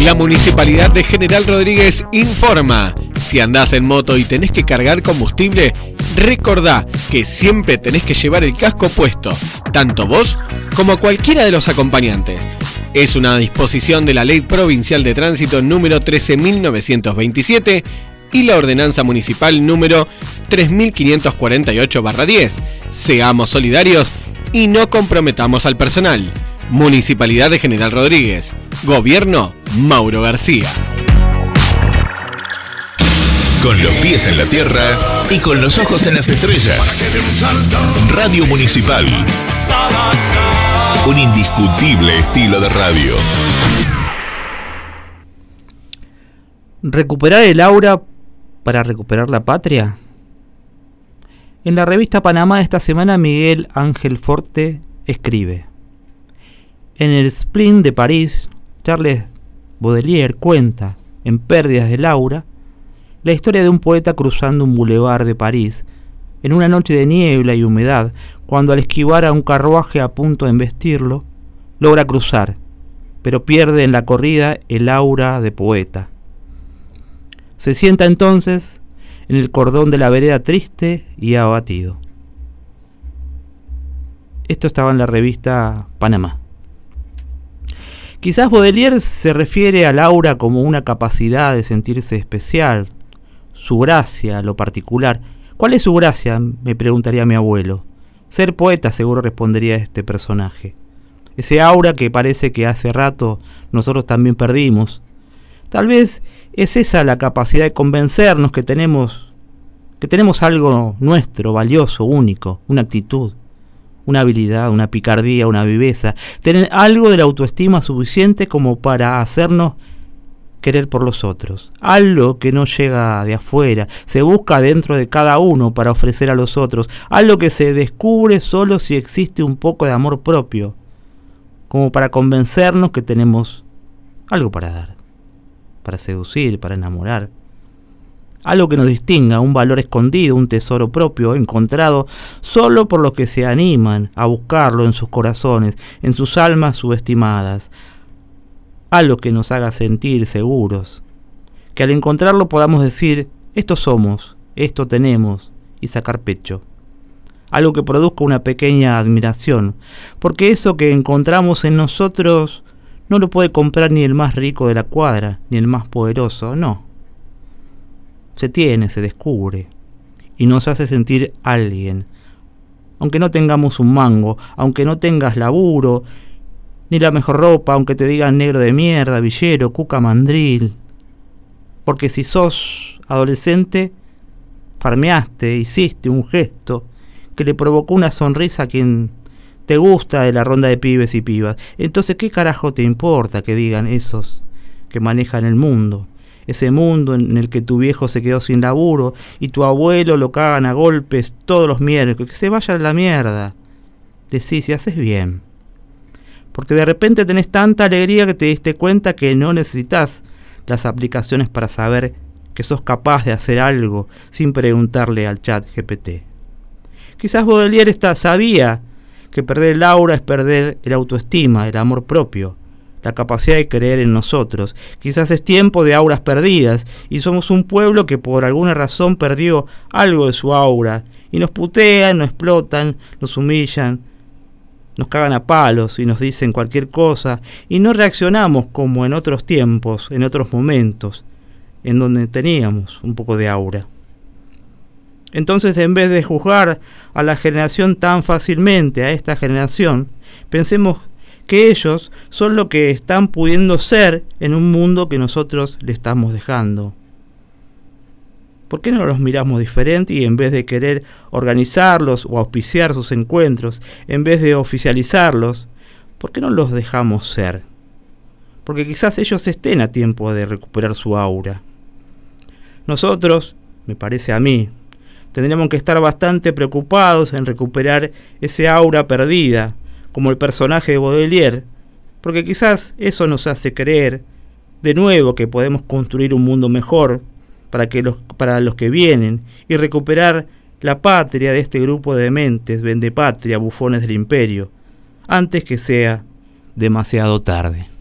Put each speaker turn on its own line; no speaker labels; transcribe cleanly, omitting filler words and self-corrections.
La Municipalidad de General Rodríguez informa: si andás en moto y tenés que cargar combustible, recordá que siempre tenés que llevar el casco puesto, tanto vos como cualquiera de los acompañantes. Es una disposición de la Ley Provincial de Tránsito número 13.927 y la Ordenanza Municipal número 3.548/10. Seamos solidarios y no comprometamos al personal. Municipalidad de General Rodríguez. Gobierno Mauro García.
Con los pies en la tierra y con los ojos en las estrellas. Radio Municipal. Un indiscutible estilo de radio.
¿Recuperar el aura para recuperar la patria? En la revista Panamá de esta semana, Miguel Ángel Forte escribe: en el Sprint de París, Charles Baudelaire cuenta, en Pérdidas del Aura, la historia de un poeta cruzando un bulevar de París en una noche de niebla y humedad, cuando al esquivar a un carruaje a punto de embestirlo, logra cruzar, pero pierde en la corrida el aura de poeta. Se sienta entonces en el cordón de la vereda triste y abatido. Esto estaba en la revista Panamá. Quizás Baudelaire se refiere al aura como una capacidad de sentirse especial, su gracia, lo particular. ¿Cuál es su gracia?, me preguntaría mi abuelo. Ser poeta, seguro respondería este personaje. Ese aura que parece que hace rato nosotros también perdimos. Tal vez es esa la capacidad de convencernos que tenemos algo nuestro, valioso, único, una actitud, una habilidad, una picardía, una viveza, tener algo de la autoestima suficiente como para hacernos querer por los otros, algo que no llega de afuera, se busca dentro de cada uno para ofrecer a los otros, algo que se descubre solo si existe un poco de amor propio, como para convencernos que tenemos algo para dar, para seducir, para enamorar. Algo que nos distinga, un valor escondido, un tesoro propio, encontrado solo por los que se animan a buscarlo en sus corazones, en sus almas subestimadas. Algo que nos haga sentir seguros, que al encontrarlo podamos decir: esto somos, esto tenemos, y sacar pecho. Algo que produzca una pequeña admiración, porque eso que encontramos en nosotros no lo puede comprar ni el más rico de la cuadra, ni el más poderoso, no. Se tiene, se descubre, y nos hace sentir alguien, aunque no tengamos un mango, aunque no tengas laburo, ni la mejor ropa, aunque te digan negro de mierda, villero, cuca, mandril. Porque si sos adolescente, farmeaste, hiciste un gesto que le provocó una sonrisa a quien te gusta de la ronda de pibes y pibas. Entonces, ¿qué carajo te importa que digan esos que manejan el mundo? Ese mundo en el que tu viejo se quedó sin laburo y tu abuelo lo cagan a golpes todos los miércoles. Que se vaya a la mierda. Decís, si haces bien. Porque de repente tenés tanta alegría que te diste cuenta que no necesitas las aplicaciones para saber que sos capaz de hacer algo sin preguntarle al chat GPT. Quizás Baudelaire sabía que perder el aura es perder el autoestima, el amor propio, la capacidad de creer en nosotros. Quizás es tiempo de auras perdidas y somos un pueblo que por alguna razón perdió algo de su aura y nos putean, nos explotan, nos humillan, nos cagan a palos y nos dicen cualquier cosa y no reaccionamos como en otros tiempos, en otros momentos, en donde teníamos un poco de aura. Entonces, en vez de juzgar a la generación tan fácilmente, a esta generación, pensemos que ellos son lo que están pudiendo ser en un mundo que nosotros le estamos dejando. ¿Por qué no los miramos diferente y en vez de querer organizarlos o auspiciar sus encuentros, en vez de oficializarlos, por qué no los dejamos ser? Porque quizás ellos estén a tiempo de recuperar su aura. Nosotros, me parece a mí, tendríamos que estar bastante preocupados en recuperar ese aura perdida, como el personaje de Baudelaire, porque quizás eso nos hace creer de nuevo que podemos construir un mundo mejor para los que vienen y recuperar la patria de este grupo de dementes, vendepatria, bufones del imperio, antes que sea demasiado tarde.